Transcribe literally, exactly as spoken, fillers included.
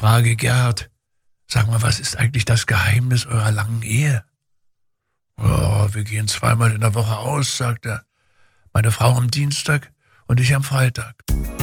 frage Gerd, sag mal, was ist eigentlich das Geheimnis eurer langen Ehe? Oh, wir gehen zweimal in der Woche aus, sagt er. Meine Frau am Dienstag und ich am Freitag.